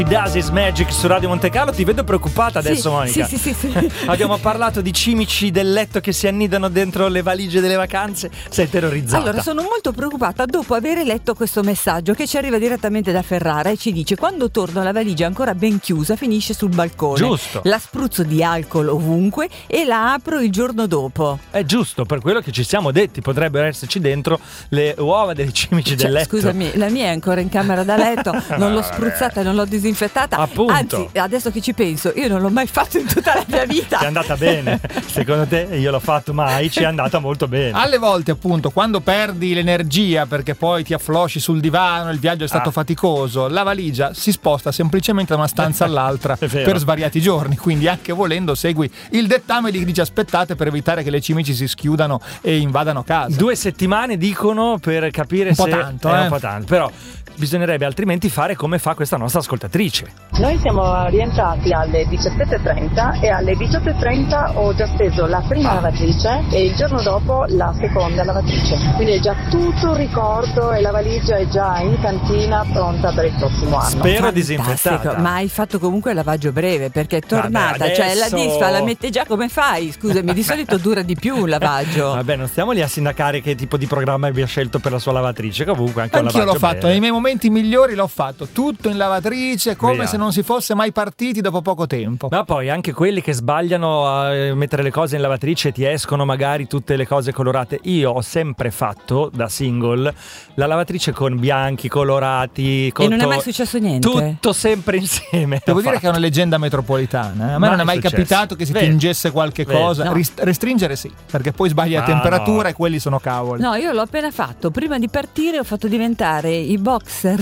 Does Is Magic su Radio Monte Carlo. Ti vedo preoccupata adesso, Monica. Sì. Abbiamo parlato di cimici del letto che si annidano dentro le valigie delle vacanze. Sei terrorizzata. Allora, sono molto preoccupata dopo aver letto questo messaggio che ci arriva direttamente da Ferrara e ci dice: quando torno la valigia ancora ben chiusa finisce sul balcone. Giusto. La spruzzo di alcol ovunque e la apro il giorno dopo. È giusto, per quello che ci siamo detti, potrebbero esserci dentro le uova dei cimici del letto. Scusami, la mia è ancora in camera da letto, non l'ho spruzzata, non l'ho disinfettata. Appunto. Anzi, adesso che ci penso, io non l'ho mai fatto in tutta la mia vita. Ti è andata bene? Secondo te? Io l'ho fatto mai, ci è andata molto bene. Alle volte, appunto, quando perdi l'energia perché poi ti afflosci sul divano, il viaggio è stato faticoso, la valigia si sposta semplicemente da una stanza all'altra per svariati giorni. Quindi, anche volendo, segui il dettame di chi dice aspettate per evitare che le cimici si schiudano e invadano casa. 2 settimane dicono per capire un po' se tanto, un po' tanto, però bisognerebbe altrimenti fare come fa questa nostra ascoltatrice. Noi siamo rientrati alle 17.30 e alle 18.30 ho già speso la prima lavatrice e il giorno dopo la seconda lavatrice. Quindi è già tutto ricordo e la valigia è già in cantina pronta per il prossimo anno. Spero disinfettata. Ma hai fatto comunque il lavaggio breve perché è tornata. Vabbè, cioè la adesso... disfa la mette già, come fai? Scusami, di solito dura di più un lavaggio. Vabbè, non stiamo lì a sindacare che tipo di programma abbia scelto per la sua lavatrice. Comunque anche un anch'io lavaggio l'ho fatto, breve. nei miei momenti migliori l'ho fatto tutto in lavatrice come Via. se non si fosse mai partiti dopo poco tempo. Ma poi anche quelli che sbagliano a mettere le cose in lavatrice e ti escono magari tutte le cose colorate. Io ho sempre fatto da single la lavatrice con bianchi, colorati, E non è mai successo niente? tutto sempre insieme. Devo dire che è una leggenda metropolitana. A me Ma non è mai successo. capitato che si Vedi. tingesse qualche Vedi. cosa. No. Restringere sì, perché poi sbagli la Ah, temperatura no. e quelli sono cavoli. No, io l'ho appena fatto. Prima di partire ho fatto diventare i boxer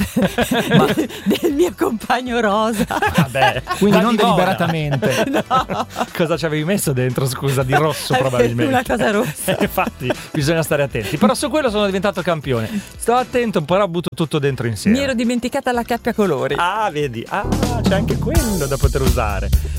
del mio compagno rosa. Vabbè, Quindi ma non di moda. deliberatamente. No, Cosa ci avevi messo dentro, scusa, di rosso probabilmente. una cosa rossa. Infatti bisogna stare attenti. Però su quello sono diventato campione. Sto attento, però butto tutto dentro insieme. Mi ero dimenticata la cappia colori. Ah, vedi. Ah, c'è anche quello da poter usare.